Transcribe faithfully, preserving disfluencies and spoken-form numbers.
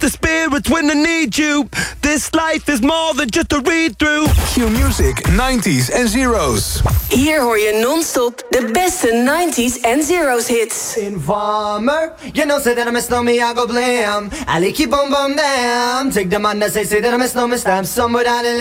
the spirits when I need you. This life is more than just a read-through. Q-Music, nineties en zeros. Hier hoor je non-stop de beste nineties en zeros hits. Informer, you know say that I'm a snowman, I go blam. I like keep on bum down. Take the man that say say that I'm a snowman, stamp somewhere down in